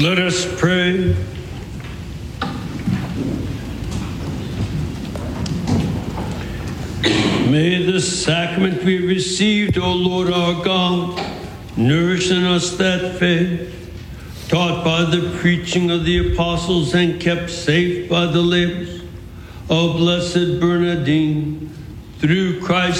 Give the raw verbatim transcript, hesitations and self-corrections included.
Let us pray. May the sacrament we received, O Lord our God, nourish in us that faith, taught by the preaching of the apostles and kept safe by the labors of Blessed Bernardine, through Christ